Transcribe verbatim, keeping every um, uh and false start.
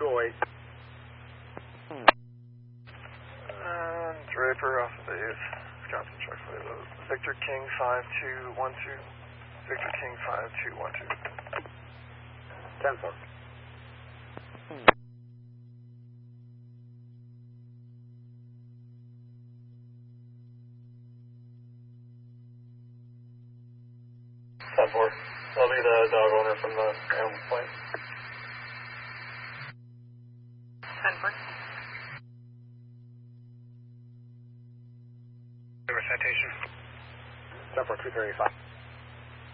two oh eight. And Draper off of the Wisconsin truck for Victor King five two one two. Victor King five two one two. ten four. ten four. That'll be the dog owner from the animal plane. ten four. Citation. ten four two thirty-five.